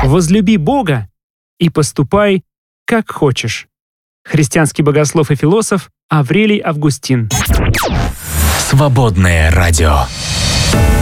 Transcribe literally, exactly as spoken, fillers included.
Возлюби Бога и поступай, как хочешь. Христианский богослов и философ Аврелий Августин. Свободное радио.